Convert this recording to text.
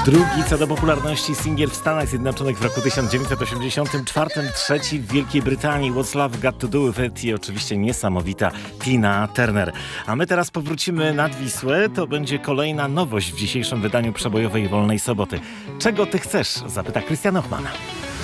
Drugi co do popularności singiel w Stanach Zjednoczonych w roku 1984, trzeci w Wielkiej Brytanii, What's Love Got to Do With It i oczywiście niesamowita Tina Turner. A my teraz powrócimy nad Wisłę, to będzie kolejna nowość w dzisiejszym wydaniu przebojowej Wolnej Soboty. Czego ty chcesz? Zapyta Krystian Ochman.